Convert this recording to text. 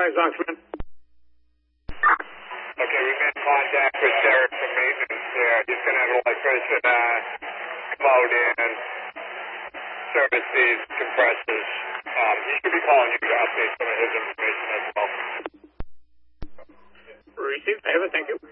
5 Oxman. Okay, we've been in contact with Derek from maintenance there. He's going to have an electrician come out and service these compressors. He should be calling you to update some of his information as well. Received. I have it. Thank you.